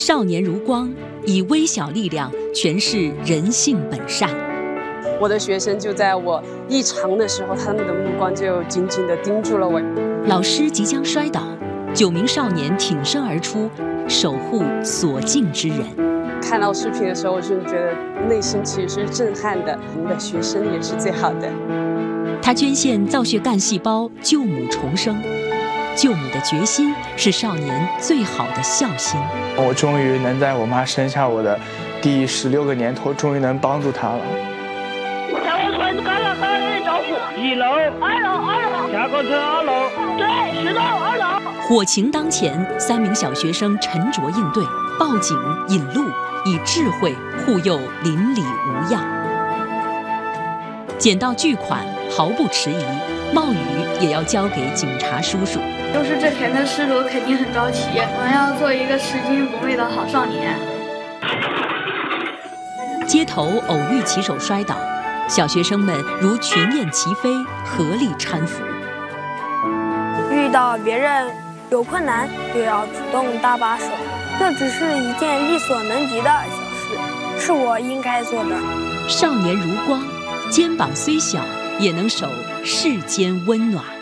少年如光，以微小力量诠释人性本善。 我的学生就在我异常的时候，他们的目光就紧紧地盯住了我。 老师即将摔倒，9名少年挺身而出，守护所敬之人。 看到视频的时候，我就觉得内心其实是震撼的。我们的学生也是最好的。 他捐献造血干细胞，救母重生。救母的决心是少年最好的孝心。 我终于能在我妈生下我的第16个年头，终于能帮助她了。 下个村刚刚人着火，1楼、2楼，下个村2楼，对，10楼、2楼。 火情当前，3名小学生沉着应对，报警引路，以智慧护佑邻里无恙。捡到巨款毫不迟疑，冒雨也要交给警察叔叔。 就是这天的事，我肯定很着急，我要做一个拾金不昧的好少年。 街头偶遇骑手摔倒，小学生们如群雁齐飞，合力搀扶。 遇到别人有困难，就要主动搭把手，这只是一件力所能及的小事，是我应该做的。 少年如光，肩膀虽小，也能守世间温暖。